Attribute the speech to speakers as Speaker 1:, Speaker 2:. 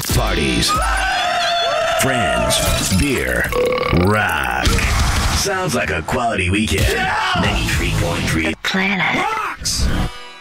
Speaker 1: Parties, friends, beer, rock. Sounds like a quality weekend. 93.3
Speaker 2: Planet
Speaker 1: rocks.